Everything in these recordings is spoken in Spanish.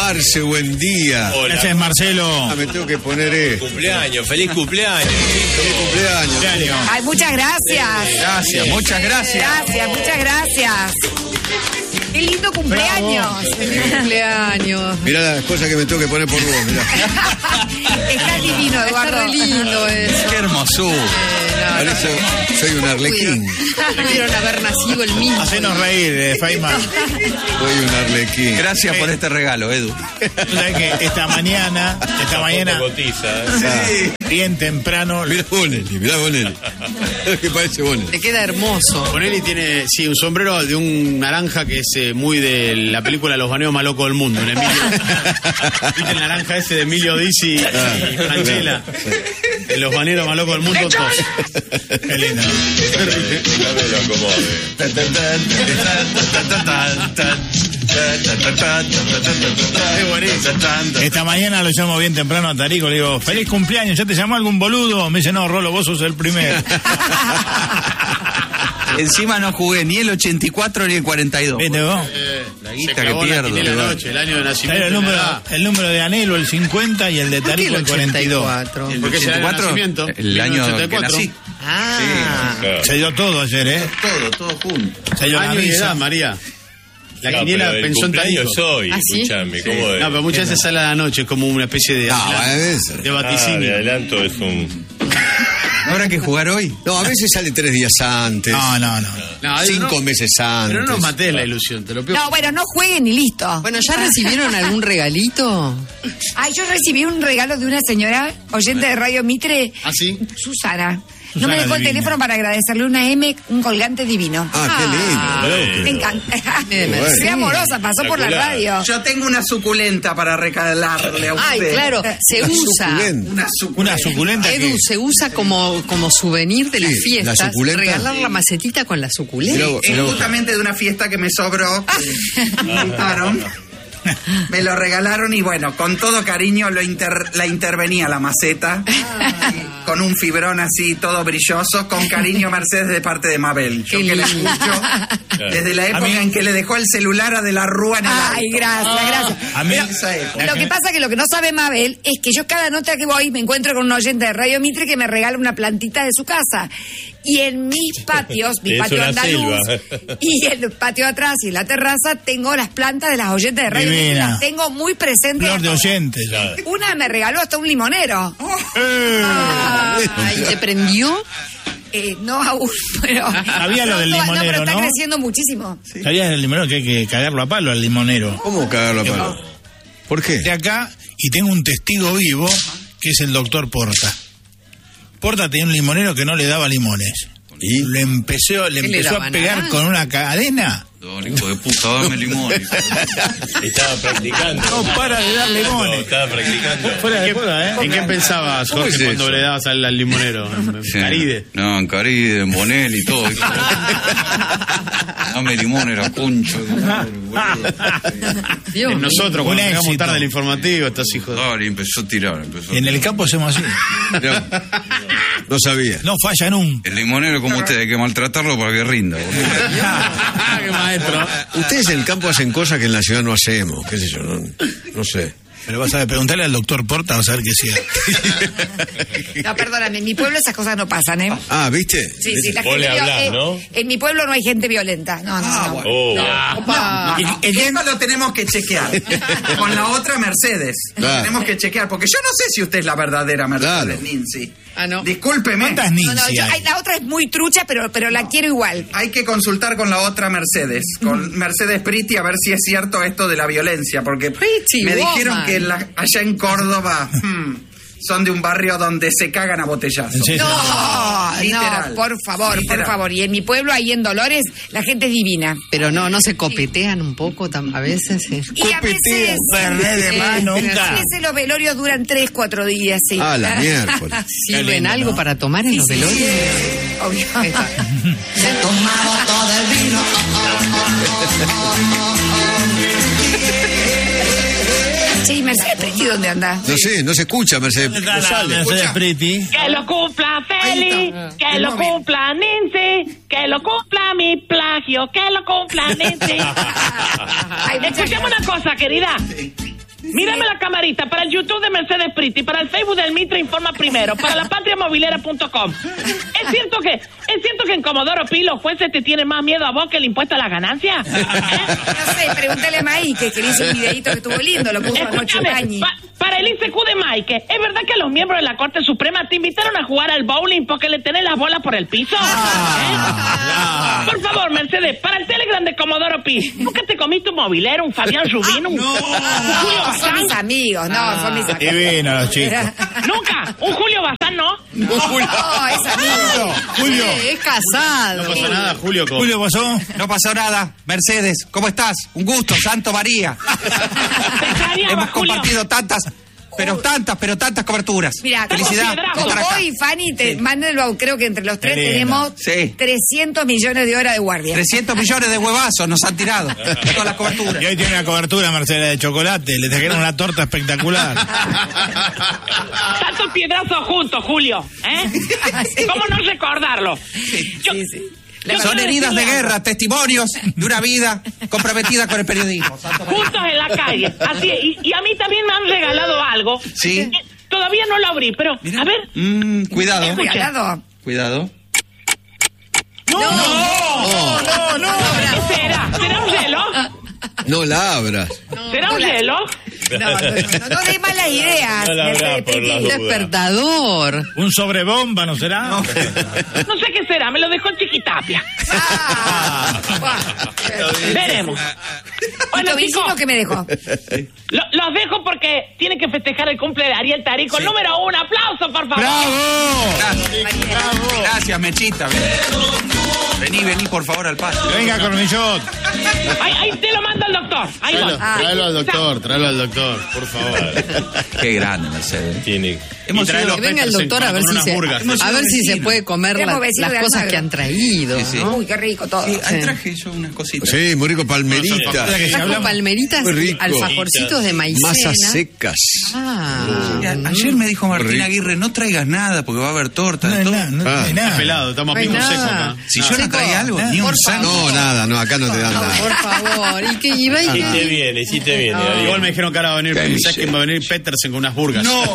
Marce, buen día. Hola. Gracias, Marcelo. Me tengo que poner Cumpleaños, feliz cumpleaños. Feliz cumpleaños. Ay, muchas gracias. Gracias, muchas gracias. Gracias, muchas gracias. Qué lindo cumpleaños. Feliz cumpleaños. Mirá las cosas que me tengo que poner por vos, mirá. Está divino, Eduardo. Está re lindo eso. Qué hermosura. Por eso soy un arlequín. Pudieron haber nacido el mismo. Hacenos reír, Feynman. Soy un arlequín. Gracias por este regalo, Edu. ¿Sabes que esta mañana Cotiza, bien temprano. Mirá Bonelli. ¿Qué parece Bonelli? Te queda hermoso. Bonelli tiene, un sombrero de un naranja que es muy de la película Los baneos más locos del mundo. El naranja ese de Emilio Dizzi y Franchella. De los baneros más locos del mundo, todos. Qué lindo. Esta mañana lo llamo bien temprano a Tarico, le digo, feliz cumpleaños, ¿ya te llamó algún boludo? Me dice, no, Rolo, vos sos el primero. Encima no jugué ni el 84 ni el 42. ¿Viste vos? La guita que pierdo. El año de nacimiento. El número de Anhelo, el 50, y el de Tarico, el 42. Porque es el año de nacimiento. El año 84. Que nací. Ah. Sí, claro. Se dio todo ayer, ¿eh? Todo junto. Se dio la Año y risa. edad, María. La quiniela pensó en Tarico. Soy, ¿Ah, sí? escúchame, Sí. ¿cómo es? No, pero muchas veces sale a la noche, es como una especie de de vaticinio. De adelanto es un... ¿No habrá que jugar hoy? No, a veces sale 3 días antes. No. 5 meses antes. Pero no nos matés la ilusión, te lo pido. No, bueno, no jueguen y listo. Bueno, ¿ya recibieron algún regalito? Ay, yo recibí un regalo de una señora oyente de Radio Mitre. ¿Ah, sí? Susana. No Susana me dejó el divina. teléfono para agradecerle una M, un colgante divino. Qué lindo. Me encanta. Bueno. Qué amorosa, pasó por la radio. Yo tengo una suculenta para regalarle a usted. Ay, claro, se usa. Una suculenta Edu, que... se usa como souvenir de las Sí, la fiestas. suculenta. Regalar la macetita con la suculenta. Mirá vos. Justamente de una fiesta que me sobró, que me invitaron. Me lo regalaron y bueno, con todo cariño la intervenía la maceta, con un fibrón así todo brilloso, con cariño Mercedes de parte de Mabel. Yo que la escucho desde la época en que le dejó el celular a De la Rúa en el Ay, auto. gracias. A mí... Lo que pasa que lo que no sabe Mabel es que yo cada nota que voy me encuentro con un oyente de Radio Mitre que me regala una plantita de su casa. Y en mis patios, mi Es patio una andaluz selva. y el patio de atrás y la terraza, tengo las plantas de las oyentes de Radio Mitre. Divina. Las tengo muy presentes. Flor de oyentes. Claro. Una me regaló hasta un limonero. Ay, ¿te prendió? No aún, pero... Había lo del pero limonero, está ¿no? creciendo muchísimo. ¿Sabías del limonero que hay que cagarlo a palo al limonero? ¿Cómo cagarlo a palo? ¿Por qué? De acá, y tengo un testigo vivo, que es el doctor Porta. Porta tenía un limonero que no le daba limones. ¿Y? Le empezó le a daban pegar naranja? con una cadena. Dale, hijo de puta, dame limón. Estaba practicando. No para de dar limones. Estaba practicando. Fuera de joda, ¿eh? ¿En qué pensabas, ¿Cómo Jorge, es cuando eso? le dabas al limonero? ¿En Caride? No, en Caride, en Bonelli y todo. Dame limón, era concho. Dios mío. Nosotros, cuando Un llegamos éxito. tarde al informativo, estos hijos de... Dale, empezó a tirar. En el campo hacemos así. No sabía. No falla nunca. El limonero como usted, hay que maltratarlo para que rinda. ¡Qué maestro! Ustedes en el campo hacen cosas que en la ciudad no hacemos, qué sé yo, no sé. Pero vas a preguntarle al doctor Porta, vas a ver que sí. No, perdóname, en mi pueblo esas cosas no pasan, ¿eh? Ah, ¿viste? Sí, la Vos gente le hablás, ¿no? en mi pueblo no hay gente violenta. No. Oh. Eso lo tenemos que chequear. Con la otra Mercedes. Lo Claro. tenemos que chequear. Porque yo no sé si usted es la verdadera Mercedes, Claro. Ninzi. Ah, no. Discúlpeme. ¿Cuántas No, Ninzi hay? la otra es muy trucha, pero la quiero igual. Hay que consultar con la otra Mercedes, con Mercedes Priti, a ver si es cierto esto de la violencia, porque Pretty me woman. dijeron que allá en Córdoba son de un barrio donde se cagan a botellazos. Sí, sí. No, Literal. por favor, Literal. por favor. Y en mi pueblo, ahí en Dolores, la gente es divina. Pero no se copetean un poco a veces. Sí. Y a veces... Fernet de más nunca. A veces los velorios duran 3-4 días, sí. Ah, la miércoles. ¿Sirven lindo, algo ¿no? para tomar en los Sí, velorios? obvio. Ahí está. Se tomaba todo el vino. Che, ¿y Mercedes Preti dónde anda? No sé, no se escucha, Mercedes. ¿Dónde No está la sale. Mercedes Preti? Que lo cumpla Feli, que lo cumpla Nancy, que lo cumpla mi plagio, que lo cumpla Nancy. Ay, muchas Escuchemos una cosa, querida. Mírame la camarita para el YouTube de Mercedes Priti, para el Facebook del Mitre Informa Primero, para la patriamobiliera.com. ¿Es cierto que en Comodoro Pi los jueces te tienen más miedo a vos que el impuesto a las ganancias? No sé, pregúntale a Maike, que le hizo un videito que estuvo lindo, lo puso anoche Bañi. Para el ICQ de Maike, ¿es verdad que los miembros de la Corte Suprema te invitaron a jugar al bowling porque le tenés las bolas por el piso? Por favor, Mercedes, para el Telegram de Comodoro Pi, ¿nunca te comiste un mobilero, un Fabián Rubín, un Julio Bazán? Son mis amigos, son mis amigos. Divino los chicos. ¿Nunca? ¿Un Julio Bazán, no? No, es amigo. Julio. Es casado. No pasa nada, Julio. Julio pasó. No pasó nada. Mercedes, ¿cómo estás? Un gusto, Santo María. Hemos compartido tantas coberturas. Mira, felicidad. Con estar acá. vos y Fanny, mándenlo, creo que entre los tres Qué lindo. tenemos Sí. 300 millones de horas de guardia. 300 millones de huevazos nos han tirado. Todas las coberturas. Y hoy tiene una cobertura, Mercedes, de chocolate. Le trajeron una torta espectacular. Tantos piedrazos juntos, Julio. ¿Cómo no recordarlo? Yo Son quiero heridas de decirle algo. guerra, testimonios de una vida comprometida con el periodismo. Juntos en la calle. Así es. Y a mí también me han regalado algo. Sí. Todavía no lo abrí, pero a ver. Cuidado. Regalado. Cuidado. ¿Qué será? ¿Será un reloj? No la abras. ¿Será un reloj? No dé malas ideas. No la habrá Mercedes por la Priti. Un despertador. Un sobrebomba, ¿no será? No sé qué será, me lo dejó Chiquitapia. Veremos. Bueno, ¿Lo vecino chicos, que me dejó? los dejo porque tienen que festejar el cumple de Ariel Tarico. Número 1, aplauso, por favor. ¡Bravo! Gracias, Mechita. Vení, por favor, al pasto. Venga, Cornillot. Ahí te lo manda el doctor. Ahí va. Tráelo al doctor, por favor. Qué grande, Mercedes. Tiene. Hemos Y tráelo ido- Que venga el Petersen doctor a ver con si unas se, burgas. a ver si se vecinos. puede comer Éramos vecinos las de cosas Almagro. que han traído. Sí. ¿no? Uy, qué rico todo. Sí, ahí traje yo unas cositas. Sí, muy rico, palmerita. Trajo palmeritas, Muy rico. alfajorcitos de maicena. Masas secas. Ah. Ayer me dijo Martín Rico. Aguirre, no traigas nada porque va a haber torta. No hay todo. nada, no Ah. hay nada. Pelado, estamos a No hay pico nada. seco acá. Si yo no traía algo, ni un por sándwich. No, nada, no, acá no te dan nada. Por favor. ¿Y qué iba a ir? Hiciste bien. Ariel. Igual me dijeron que ahora va a venir, ¿Qué ¿sabes dice? quién va a venir? Petersen con unas burgas. No.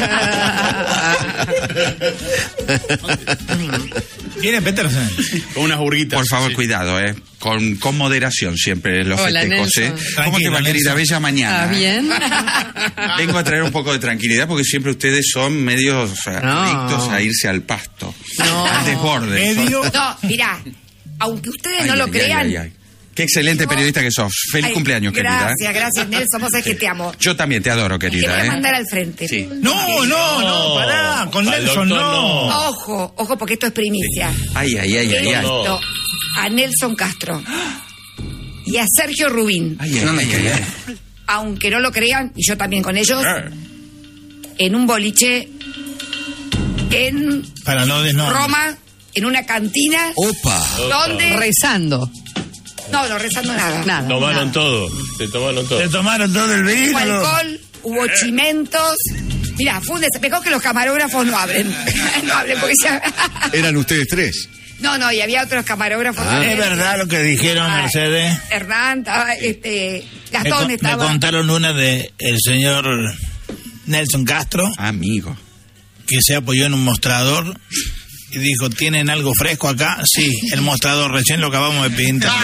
¿Viene Petersen? Con unas burguitas. Por favor, Sí. cuidado, con moderación siempre los Hola, festejos. Nelson. ¿Cómo te Tranquilo, va, querida? Nelson. Bella mañana. ¿Ah, bien? Vengo a traer un poco de tranquilidad porque siempre ustedes son medios No. adictos a irse al pasto. No. Al desborde. Medio. No, mirá, aunque ustedes Ay, no lo ay, crean. ay, ay. Qué excelente periodista que sos. Feliz Ay, cumpleaños, querida. Gracias, Nelson. Vos sabés que te amo. Yo también te adoro, Te voy querida. a mandar al frente. Sí. No, pará. Con Al Nelson doctor no. Ojo, porque esto es primicia. Ay, ay, ay, ay, He ay. visto a Nelson Castro y a Sergio Rubín, Ay, ay, ay, ay, ay. aunque no lo crean, y yo también con ellos, en un boliche en Para no desnudar. Roma, en una cantina, Opa. donde... Rezando. No, rezando nada. Nada. Tomaron nada. todo. Se tomaron todo. Se tomaron todo el Hubo vino. alcohol, hubo chimentos. Mirá, fue un mejor que los camarógrafos no abren. No hablen porque ya... Eran ustedes tres. No, y había otros camarógrafos. Es verdad lo que dijeron, Ay, Mercedes. Hernán, estaba, Gastón Me estaba. contaron una de el señor Nelson Castro, Amigo. que se apoyó en un mostrador y dijo, ¿tienen algo fresco acá? Sí, el mostrador, recién lo acabamos de pintar.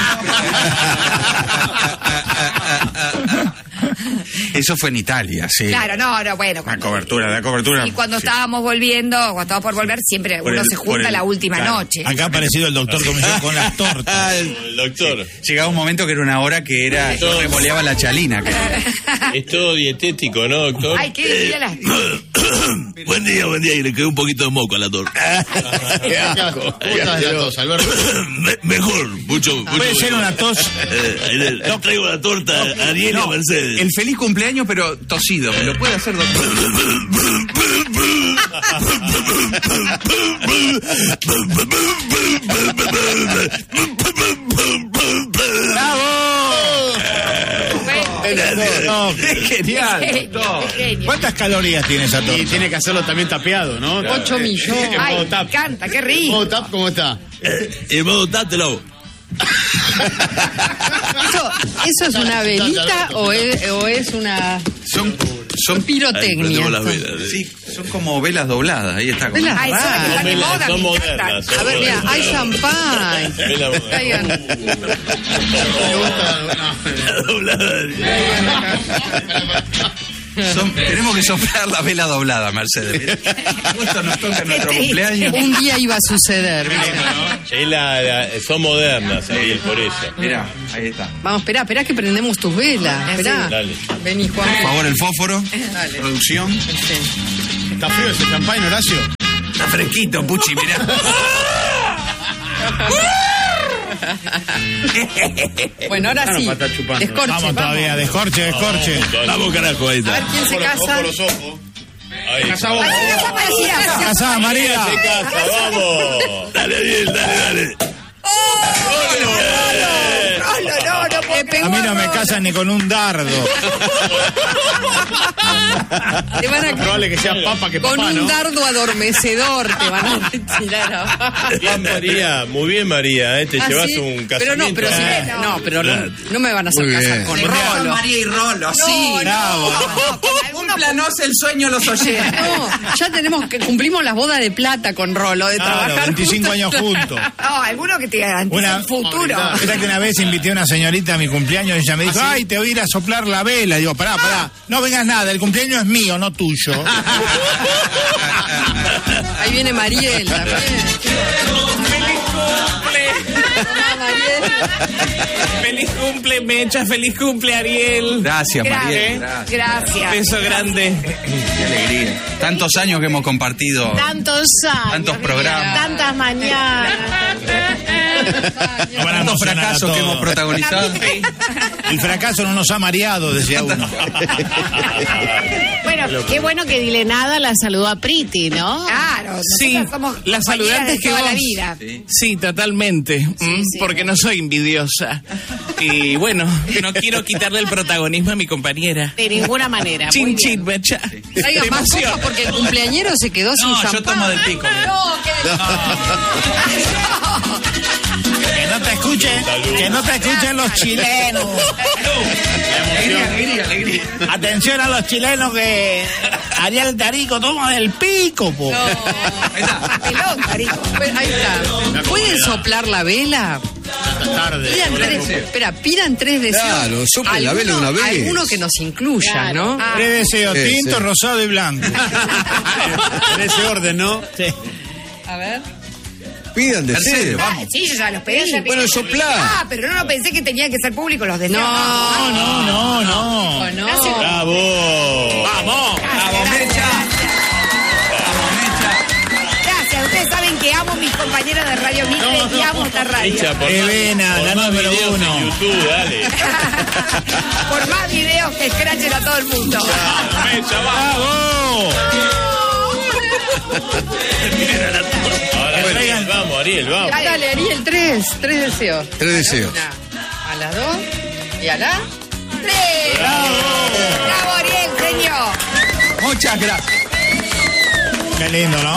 Eso fue en Italia, sí. Claro, bueno. La cobertura. Y cuando Sí. estábamos volviendo, cuando estábamos por volver, siempre Por uno el- se por junta el- la última claro. noche. Acá ha aparecido el doctor Comisión con las tortas. El doctor. Llegaba un momento que era una hora que era... Yo revoleaba la chalina. Es todo dietético, ¿no, doctor? Ay, qué mírala. Buen día, y le quedó un poquito de moco a la torta. ¿Cómo estás de la tos, Alberto? Mejor, mucho. Puede ser una tos. No traigo la torta a Ariel y a Mercedes. El feliz cumpleaños, pero tosido. ¿Me lo puede hacer, doctor? No, Genial, doctor. Genio. ¿Cuántas calorías tiene esa Y torta? tiene que hacerlo también tapeado, ¿no? 8 millones. En Ay, modo me tap. encanta, qué rico. ¿Modo tap cómo está? En modo tátelo. ¿Eso es una velita o es una Son pirotecnia? Prendemos las velas. Sí, son como velas dobladas. Ahí está. Velas Ay, son las que raras. están de moda, Son me modernas. encantan. son A ver, mira, modernas. hay champán. Vela moderna. Traigan. Tenemos que soplar la vela doblada, Mercedes. Justo nos toca nuestro cumpleaños. Un día iba a suceder. Son modernas, Ariel, por eso. Mirá, ahí está. Vamos, esperá que prendemos tus velas. Esperá. Dale. Vení, Juan. Por favor, el fósforo. Dale. Producción. ¿Está frío ese champán, Horacio? Está fresquito, Puchi, mirá. Bueno, ahora sí. para estar chupando. Descorche, Vamos todavía, descorche. Vamos, carajo, ahí A está. ver quién se casa. los ojos. Ahí. Casa vos. Ay, casa María. Casada, María. Se casa, vamos. Dale, Ariel, dale. No puedo A mí no me casan ni con un dardo. Te van a Probable que sea papa que con papá, un ¿no? dardo adormecedor te van a tirar abajo. Bien, María. Muy bien, María. Te ¿Ah, llevas sí? un Pero no, casamiento. pero no me van a hacer Muy casar bien. con Son Rolo. María y Rolo, sí. Bravo. Cúmplanos el sueño los oyentes. No, ya cumplimos las bodas de plata con Rolo, de Claro, trabajar 25 juntos. años juntos. No, alguno que te garantice el futuro. Mira que una vez invité a una señorita a mi cumpleaños y ella me dijo, ay, te voy a ir a soplar la vela. Digo, pará, no vengas nada, el cumpleaños es mío, no tuyo. Ahí viene Mariel también. Tomá, Mariel. Feliz cumple, Mecha, feliz cumple, Ariel. Gracias, María. Gracias. Gracias. Beso grande. Qué alegría. Tantos años que hemos compartido. Tantos años. Tantos programas. Tantas mañanas. Nos van a Tantos emocionar a fracasos que todos. hemos protagonizado. El fracaso no nos ha mareado, decía uno. Bueno, qué bueno que Dilenada la saludó a Priti, ¿no? Claro, Sí, nosotras somos la saludé compañeras antes de que toda vos. la vida. Sí, totalmente. sí, porque no soy envidiosa. Y bueno, no quiero quitarle el protagonismo a mi compañera. De ninguna manera. Muy Chin, bien. chin, Mecha. Traigan Te más emociona. cosas porque el cumpleañero se quedó sin No, champán. yo tomo del pico. Que no te escuchen los chilenos. Alegría. Atención a los chilenos que Ariel Tarico toma del pico, po. Pelón, carico. Ahí está. ¿Pueden soplar la vela? Pidan tres deseos. Claro, soplen la vela de una vez. Alguno que nos incluya, Claro. ¿no? 3 deseos, Sí, tinto, sí. rosado y blanco. En ese orden, ¿no? Sí. A ver. Pidan deseo. Sí, yo ya los pedí. Bueno, soplá. Pero no pensé que tenían que ser públicos los deseos. No. No. ¡Bravo! ¡Vamos! Gracias, ustedes saben que amo a mis compañeros de Radio Mitre y amo esta radio. Mecha, por Evena, por la más número videos uno. en YouTube, dale. Por más videos que escrachen a todo el mundo. ¡Bravo! Ahora, traigan- Ariel, vamos. Dale, Ariel, tres deseos. 3 deseos. A las 2 y a la... ¡Sí! ¡Bravo, Ariel, señor! Muchas gracias. Qué lindo, ¿no?